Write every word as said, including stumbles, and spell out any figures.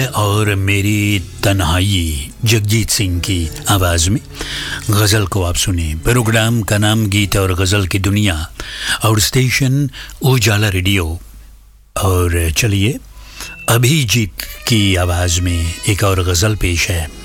और मेरी तन्हाई जगजीत सिंह की आवाज़ में गज़ल को आप सुने। प्रोग्राम का नाम गीत और गज़ल की दुनिया और स्टेशन उजाला रेडियो। और चलिए अभिजीत की आवाज़ में एक और गज़ल पेश है।